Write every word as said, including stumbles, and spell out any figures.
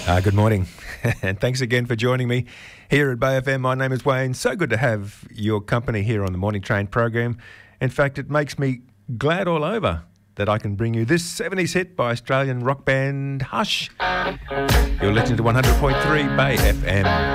Uh, good morning, and thanks again for joining me here at Bay F M. My name is Wayne. So good to have your company here on the Morning Train program. In fact, it makes me glad all over that I can bring you this seventies hit by Australian rock band Hush. You're listening to one hundred point three Bay F M.